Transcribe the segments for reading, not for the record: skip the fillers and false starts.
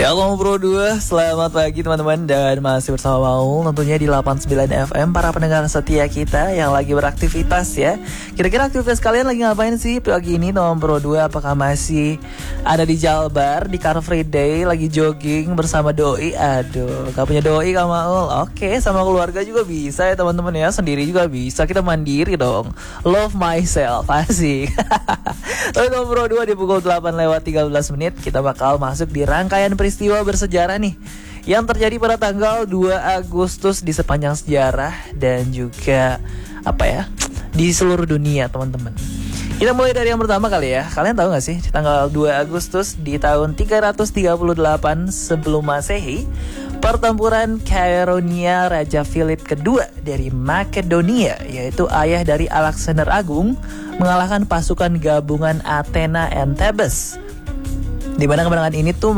Ya Halo Bro 2, selamat pagi teman-teman. Dan masih bersama Maul tentunya di 89 FM. Para pendengar setia kita yang lagi beraktivitas ya. Kira-kira aktivitas kalian lagi ngapain sih pagi ini teman Bro 2? Apakah masih ada di Jalbar, di Car Free Day, lagi jogging bersama doi? Aduh, gak punya doi Kak Maul. Oke, sama keluarga juga bisa ya teman-teman ya. Sendiri juga bisa, kita mandiri dong. Love myself, asik. Tapi teman Bro 2 di pukul 8:13 kita bakal masuk di rangkaian peristiwa bersejarah nih yang terjadi pada tanggal 2 Agustus di sepanjang sejarah dan juga di seluruh dunia teman-teman. Kita mulai dari yang pertama kali ya. Kalian tahu gak sih tanggal 2 Agustus di tahun 338 sebelum Masehi, pertempuran Chaeronea Raja Philip kedua dari Makedonia, yaitu ayah dari Alexander Agung, mengalahkan pasukan gabungan Athena and Thebes. Di mana kemenangan ini tuh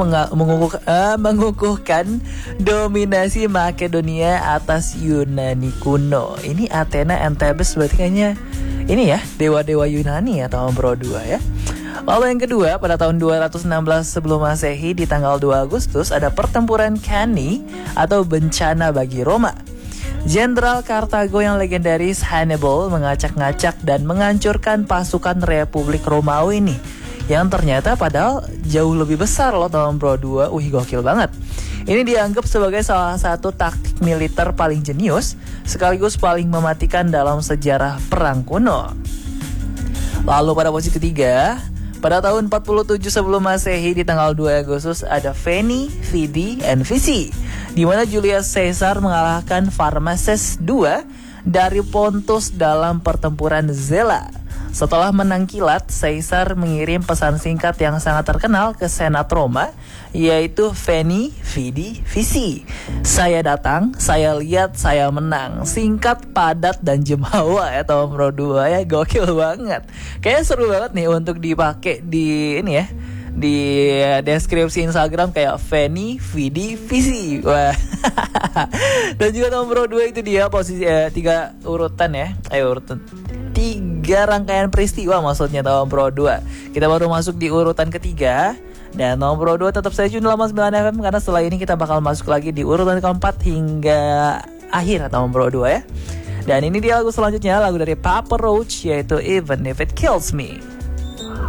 mengukuhkan dominasi Makedonia atas Yunani kuno. Ini Athena and Thebes berarti kayaknya ini ya dewa-dewa Yunani ya tahun Bro 2 ya. Lalu yang kedua, pada tahun 216 sebelum Masehi di tanggal 2 Agustus ada pertempuran Cannae atau bencana bagi Roma. Jenderal Kartago yang legendaris Hannibal mengacak-ngacak dan menghancurkan pasukan Republik Romawi ini, yang ternyata padahal jauh lebih besar loh tahun Bro 2. Gokil banget. Ini dianggap sebagai salah satu taktik militer paling jenius sekaligus paling mematikan dalam sejarah perang kuno. Lalu pada posisi ketiga, pada tahun 47 sebelum Masehi di tanggal 2 Agustus ada Veni, Vidi, and Vici, di mana Julius Caesar mengalahkan Pharnaces II dari Pontus dalam pertempuran Zela. Setelah menang kilat, Caesar mengirim pesan singkat yang sangat terkenal ke Senat Roma, yaitu Veni, Vidi, Vici. Saya datang, saya lihat, saya menang. Singkat, padat, dan jemawa ya tahun Bro 2 ya. Gokil banget. Kayaknya seru banget nih untuk dipakai di ini ya, di deskripsi Instagram kayak Veni, Vidi, Vici. Wah. Dan juga tahun Bro 2 itu dia posisi 3 urutan ya. Urutan 3 rangkaian peristiwa maksudnya tahun Bro 2. Kita baru masuk di urutan ketiga. Dan tahun Bro 2 tetap stay tune 89 FM, karena setelah ini kita bakal masuk lagi di urutan keempat hingga akhir tahun Bro 2 ya. Dan ini dia lagu selanjutnya, lagu dari Papa Roach, yaitu Even If It Kills Me.